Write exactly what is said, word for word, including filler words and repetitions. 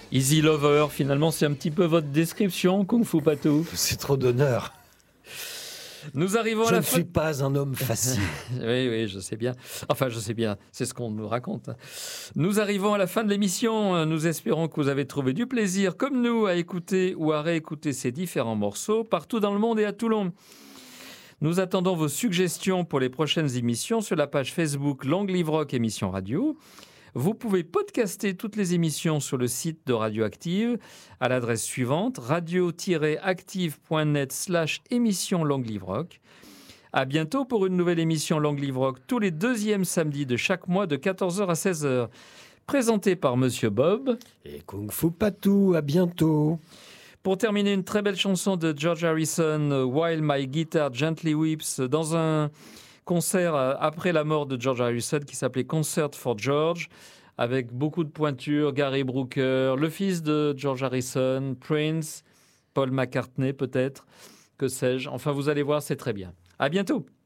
Easy Lover, finalement, c'est un petit peu votre description, Kung Fu Patou. C'est trop d'honneur. Nous arrivons je à la ne fin... suis pas un homme facile. oui, oui, je sais bien. Enfin, je sais bien, c'est ce qu'on nous raconte. Nous arrivons à la fin de l'émission. Nous espérons que vous avez trouvé du plaisir, comme nous, à écouter ou à réécouter ces différents morceaux partout dans le monde et à Toulon. Nous attendons vos suggestions pour les prochaines émissions sur la page Facebook Langue Livre Rock Émission Radio. Vous pouvez podcaster toutes les émissions sur le site de Radioactive à l'adresse suivante radio-active.net slash émission Langue Livre Rock. À bientôt pour une nouvelle émission Langue Livre Rock tous les deuxièmes samedis de chaque mois de quatorze heures à seize heures. Présentée par Monsieur Bob. Et Kung Fu Patou, à bientôt. Pour terminer, une très belle chanson de George Harrison, While My Guitar Gently Weeps, dans un concert après la mort de George Harrison qui s'appelait Concert for George, avec beaucoup de pointures, Gary Brooker, le fils de George Harrison, Prince, Paul McCartney peut-être, que sais-je. Enfin, vous allez voir, c'est très bien. À bientôt.